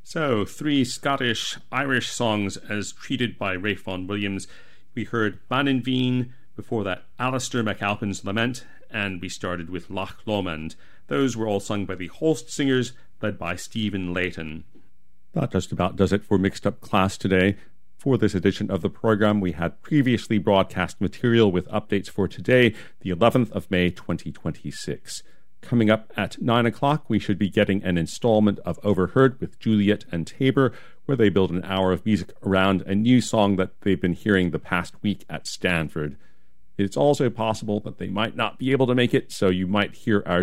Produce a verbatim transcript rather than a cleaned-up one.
So, three Scottish-Irish songs as treated by Ralph Vaughan Williams. We heard Bannon Veen, before that Alistair MacAlpin's Lament, and we started with Loch Lomond. Those were all sung by the Holst Singers, led by Stephen Layton. That just about does it for Mixed Up Class today. For this edition of the program, we had previously broadcast material with updates for today, the eleventh of May twenty twenty-six. Coming up at nine o'clock, we should be getting an installment of Overheard with Juliet and Tabor, where they build an hour of music around a new song that they've been hearing the past week at Stanford. It's also possible that they might not be able to make it, so you might hear our